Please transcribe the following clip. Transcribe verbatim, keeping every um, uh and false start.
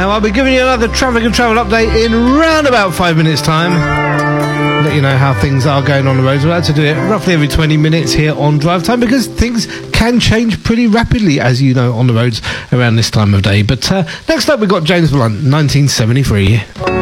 Now, I'll be giving you another traffic and travel update in round about five minutes' time. Let you know how things are going on the roads. We'll have to do it roughly every twenty minutes here on Drive Time because things can change pretty rapidly, as you know, on the roads around this time of day. But uh, next up, we've got James Blunt, nineteen seventy-three.